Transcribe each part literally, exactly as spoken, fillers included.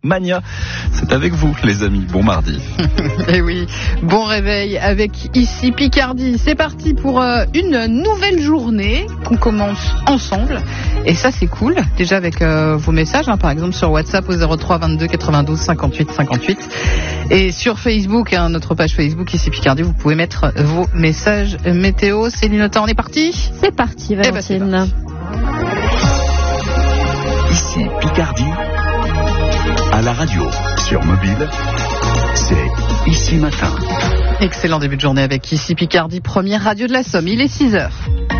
Mania. C'est avec vous, les amis. Bon mardi. Et oui, bon réveil avec ici Picardie. C'est parti pour euh, une nouvelle journée qu'on commence ensemble. Et ça, c'est cool. Déjà avec euh, vos messages, hein, par exemple sur WhatsApp au zéro trois vingt-deux quatre-vingt-douze cinquante-huit cinquante-huit. Et sur Facebook, hein, notre page Facebook ici Picardie, vous pouvez mettre vos messages météo. Céline Autain, on est parti ? C'est parti, Valentine. Eh ben, Ici Picardie, à la radio, sur mobile, c'est Ici Matin. Excellent début de journée avec ici Picardie, première radio de la Somme. Il est six heures.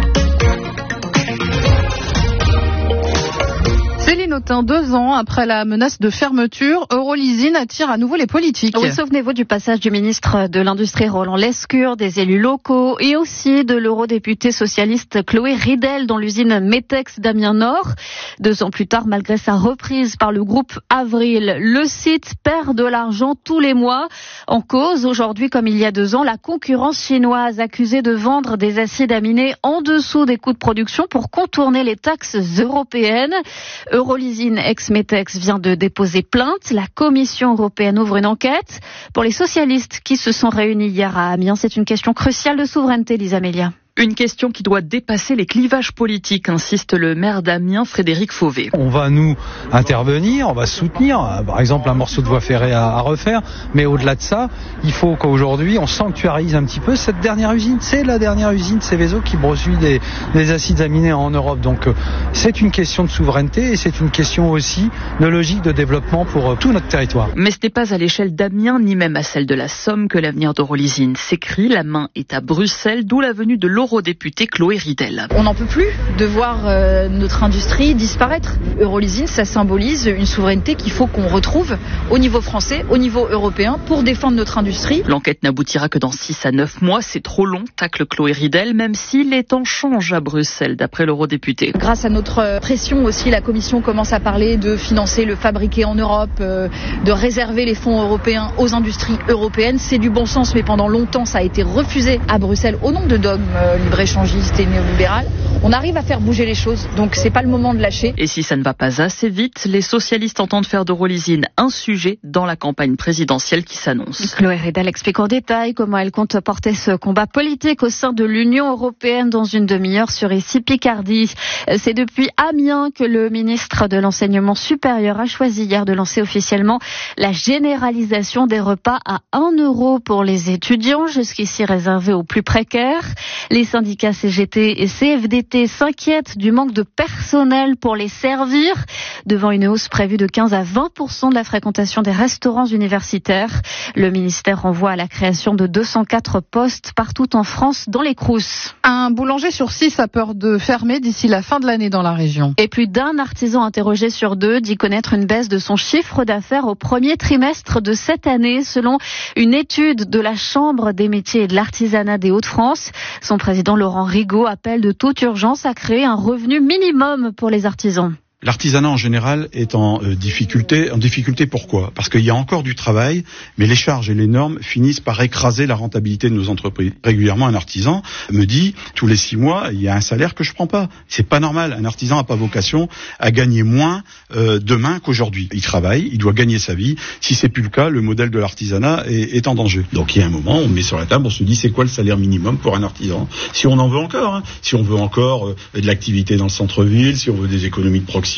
Céline Autain, deux ans après la menace de fermeture, Eurolysine attire à nouveau les politiques. Oui, souvenez-vous du passage du ministre de l'Industrie Roland Lescure, des élus locaux et aussi de l'eurodéputée socialiste Chloé Ridel dans l'usine Metex d'Amiens Nord. Deux ans plus tard, malgré sa reprise par le groupe Avril, le site perd de l'argent tous les mois. En cause, aujourd'hui comme il y a deux ans, la concurrence chinoise accusée de vendre des acides aminés en dessous des coûts de production pour contourner les taxes européennes. Eurolysine ex-Metex vient de déposer plainte. La Commission européenne ouvre une enquête. Pour les socialistes qui se sont réunis hier à Amiens, c'est une question cruciale de souveraineté, Lisa Amélia. Une question qui doit dépasser les clivages politiques, insiste le maire d'Amiens, Frédéric Fauvet. On va nous intervenir, on va soutenir, par exemple un morceau de voie ferrée à, à refaire, mais au-delà de ça, il faut qu'aujourd'hui on sanctuarise un petit peu cette dernière usine. C'est la dernière usine Seveso qui produit des, des acides aminés en Europe. Donc euh, c'est une question de souveraineté et c'est une question aussi de logique de développement pour euh, tout notre territoire. Mais ce n'est pas à l'échelle d'Amiens, ni même à celle de la Somme que l'avenir d'Eurolysine s'écrit. La main est à Bruxelles, d'où la venue de l'eau eurodéputée Chloé Ridel. On n'en peut plus de voir euh, notre industrie disparaître. Eurolysine, ça symbolise une souveraineté qu'il faut qu'on retrouve au niveau français, au niveau européen, pour défendre notre industrie. L'enquête n'aboutira que dans six à neuf mois. C'est trop long, tacle Chloé Ridel, même si les temps changent à Bruxelles, d'après l'eurodéputé. Grâce à notre pression aussi, la Commission commence à parler de financer le fabriqué en Europe, euh, de réserver les fonds européens aux industries européennes. C'est du bon sens, mais pendant longtemps, ça a été refusé à Bruxelles au nom de dogmes euh, libre-échangiste et néolibéral. On arrive à faire bouger les choses, donc c'est pas le moment de lâcher. Et si ça ne va pas assez vite, les socialistes entendent faire d'Eurolysine un sujet dans la campagne présidentielle qui s'annonce. Chloé Ridel explique en détail comment elle compte porter ce combat politique au sein de l'Union européenne dans une demi-heure sur Ici Picardie. C'est depuis Amiens que le ministre de l'Enseignement supérieur a choisi hier de lancer officiellement la généralisation des repas à un euro pour les étudiants, jusqu'ici réservé aux plus précaires. Les syndicats C G T et C F D T s'inquiètent du manque de personnel pour les servir, devant une hausse prévue de quinze à vingt pour cent de la fréquentation des restaurants universitaires. Le ministère renvoie à la création de deux cent quatre postes partout en France dans les Crous. Un boulanger sur six a peur de fermer d'ici la fin de l'année dans la région. Et plus d'un artisan interrogé sur deux dit connaître une baisse de son chiffre d'affaires au premier trimestre de cette année, selon une étude de la Chambre des métiers et de l'artisanat des Hauts-de-France. Son président Laurent Rigaud appelle de toute urgence à créer un revenu minimum pour les artisans. L'artisanat en général est en euh, difficulté. En difficulté pourquoi ? Parce qu'il y a encore du travail, mais les charges et les normes finissent par écraser la rentabilité de nos entreprises. Régulièrement, un artisan me dit, tous les six mois, il y a un salaire que je prends pas. C'est pas normal. Un artisan n'a pas vocation à gagner moins euh, demain qu'aujourd'hui. Il travaille, il doit gagner sa vie. Si c'est plus le cas, le modèle de l'artisanat est, est en danger. Donc il y a un moment, on met sur la table, on se dit, c'est quoi le salaire minimum pour un artisan ? Si on en veut encore, hein. Si on veut encore euh, de l'activité dans le centre-ville, si on veut des économies de proximité,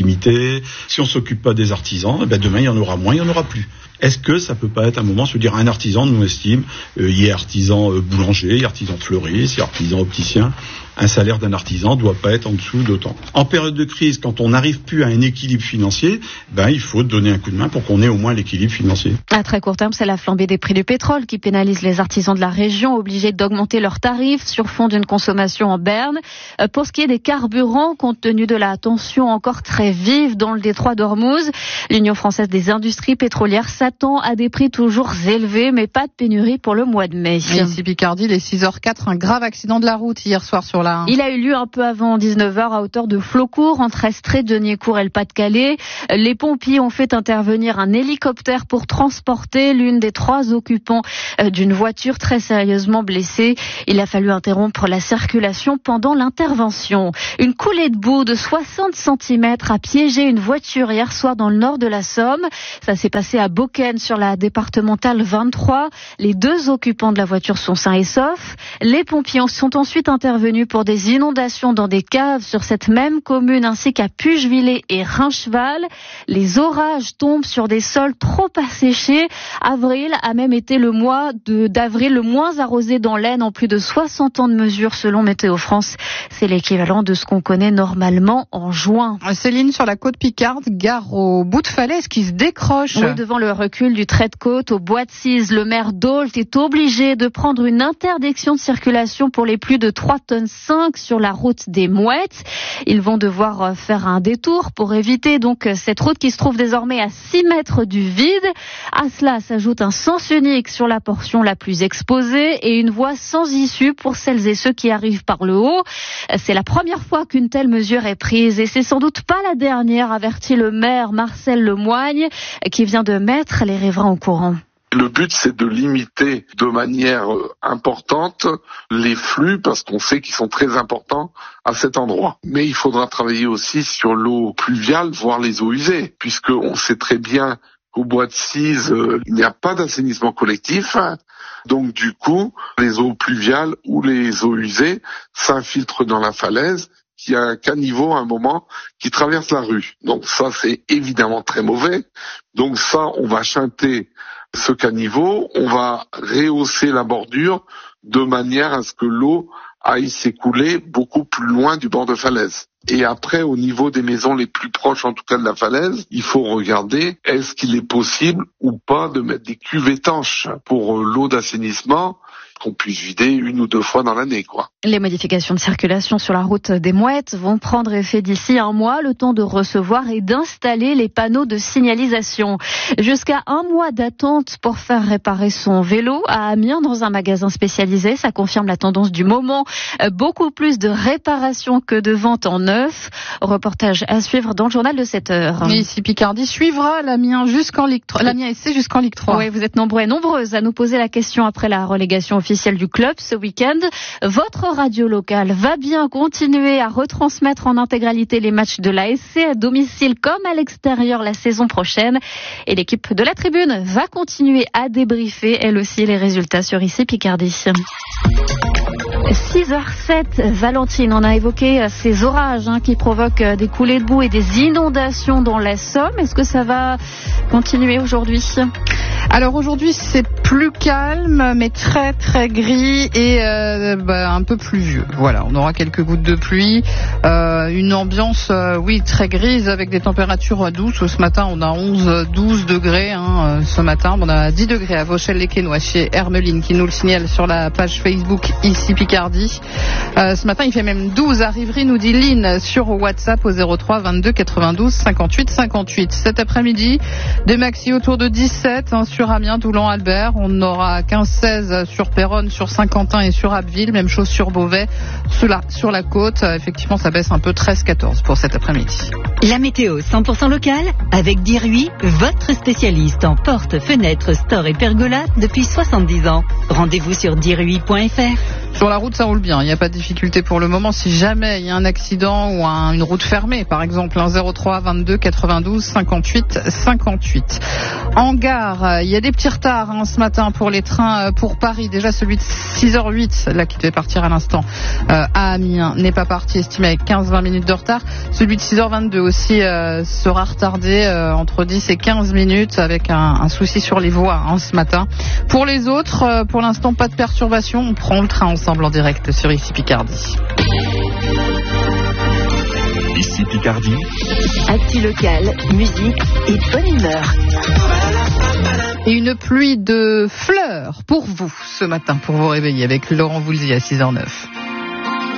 si on s'occupe pas des artisans, eh ben demain il y en aura moins, il y en aura plus. Est-ce que ça peut pas être un moment, se dire un artisan, nous on estime, euh, il y a artisan euh, boulanger, il y a artisan fleuriste, il y a artisan opticien, un salaire d'un artisan doit pas être en dessous d'autant. En période de crise, quand on n'arrive plus à un équilibre financier, ben il faut donner un coup de main pour qu'on ait au moins l'équilibre financier. À très court terme, c'est la flambée des prix du pétrole qui pénalise les artisans de la région, obligés d'augmenter leurs tarifs sur fond d'une consommation en berne. Pour ce qui est des carburants, compte tenu de la tension encore très vive dans le détroit d'Ormuz, l'Union française des industries pétrolières s'attend à des prix toujours élevés, mais pas de pénurie pour le mois de mai. Ici Picardie, les six heures quatre, un grave accident de la route hier soir sur la un. Il a eu lieu un peu avant dix-neuf heures à hauteur de Flaucourt, entre Estrée, Deniécourt et le Pas-de-Calais. Les pompiers ont fait intervenir un hélicoptère pour transporter l'une des trois occupants d'une voiture très sérieusement blessée. Il a fallu interrompre la circulation pendant l'intervention. Une coulée de boue de soixante centimètres a a piégé une voiture hier soir dans le nord de la Somme. Ça s'est passé à Beaucaine sur la départementale vingt-trois. Les deux occupants de la voiture sont sains et saufs. Les pompiers sont ensuite intervenus pour des inondations dans des caves sur cette même commune ainsi qu'à Puchevillers et Rincheval. Les orages tombent sur des sols trop asséchés. Avril a même été le mois de, d'avril le moins arrosé dans l'Aisne en plus de soixante ans de mesure selon Météo France. C'est l'équivalent de ce qu'on connaît normalement en juin. Céline, sur la côte Picarde, gare au bout de falaise qui se décroche. Oui, devant le recul du trait de côte au Bois de Cise, le maire d'Ault est obligé de prendre une interdiction de circulation pour les plus de trois tonnes cinq sur la route des Mouettes. Ils vont devoir faire un détour pour éviter donc cette route qui se trouve désormais à six mètres du vide. À cela s'ajoute un sens unique sur la portion la plus exposée et une voie sans issue pour celles et ceux qui arrivent par le haut. C'est la première fois qu'une telle mesure est prise et c'est sans doute pas la dernière, avertit le maire Marcel Lemoigne qui vient de mettre les riverains au courant. Le but, c'est de limiter de manière importante les flux parce qu'on sait qu'ils sont très importants à cet endroit. Mais il faudra travailler aussi sur l'eau pluviale, voire les eaux usées, puisqu'on sait très bien qu'au Bois de Cise, euh, il n'y a pas d'assainissement collectif. Donc du coup, les eaux pluviales ou les eaux usées s'infiltrent dans la falaise, qui a un caniveau à un moment qui traverse la rue. Donc ça, c'est évidemment très mauvais. Donc ça, on va chanter ce caniveau, on va rehausser la bordure de manière à ce que l'eau aille s'écouler beaucoup plus loin du bord de falaise. Et après, au niveau des maisons les plus proches, en tout cas de la falaise, il faut regarder est-ce qu'il est possible ou pas de mettre des cuves étanches pour l'eau d'assainissement qu'on puisse vider une ou deux fois dans l'année, quoi. Les modifications de circulation sur la route des Mouettes vont prendre effet d'ici un mois, le temps de recevoir et d'installer les panneaux de signalisation. Jusqu'à un mois d'attente pour faire réparer son vélo à Amiens dans un magasin spécialisé. Ça confirme la tendance du moment. Beaucoup plus de réparations que de ventes en neuf. Reportage à suivre dans le journal de sept heures. Et ici, Picardie suivra l'Amiens jusqu'en Ligue trois. L'Amiens S C jusqu'en Ligue trois. Oui, vous êtes nombreux et nombreuses à nous poser la question après la relégation officielle du club ce week-end. Votre radio locale va bien continuer à retransmettre en intégralité les matchs de l'A S C à domicile comme à l'extérieur la saison prochaine. Et l'équipe de la tribune va continuer à débriefer elle aussi les résultats sur Ici Picardie. six heures sept, Valentine, on a évoqué ces orages hein, qui provoquent des coulées de boue et des inondations dans la Somme. Est-ce que ça va continuer aujourd'hui ? Alors aujourd'hui c'est plus calme mais très très gris et euh, bah, un peu pluvieux. Voilà, on aura quelques gouttes de pluie, euh, une ambiance euh, oui très grise avec des températures douces. Ce matin on a onze douze degrés hein, ce matin, on a dix degrés à Vauchelles-les-Quesnois chez Hermeline qui nous le signale sur la page Facebook Ici Picardie. Euh, ce matin il fait même douze à Rivry, nous dit Lynn sur WhatsApp au zéro trois vingt-deux quatre-vingt-douze cinquante-huit cinquante-huit. Cet après-midi des maxi autour de dix-sept hein, sur Amiens, Toulon, Albert. On aura quinze seize sur Péronne, sur Saint-Quentin et sur Abbeville. Même chose sur Beauvais, sur la, sur la côte. Effectivement, ça baisse un peu, treize quatorze pour cet après-midi. La météo cent pour cent locale avec Diruy, votre spécialiste en portes, fenêtres, stores et pergolas depuis soixante-dix ans. Rendez-vous sur diruy point f r. Sur la route, ça roule bien. Il n'y a pas de difficulté pour le moment. Si jamais il y a un accident ou un, une route fermée, par exemple, un zéro trois vingt-deux quatre-vingt-douze cinquante-huit cinquante-huit. En gare, il y a des petits retards hein, ce matin pour les trains pour Paris. Déjà celui de six heures huit, là qui devait partir à l'instant euh, à Amiens, n'est pas parti, estimé avec quinze à vingt minutes de retard. Celui de six heures vingt-deux aussi euh, sera retardé euh, entre dix et quinze minutes avec un, un souci sur les voies hein, ce matin. Pour les autres, euh, pour l'instant, pas de perturbation. On prend le train ensemble en direct sur Ici Picardie. Ici Picardie. Actu local, musique et bonne humeur. Et une pluie de fleurs pour vous ce matin, pour vous réveiller avec Laurent Voulzy à six heures neuf.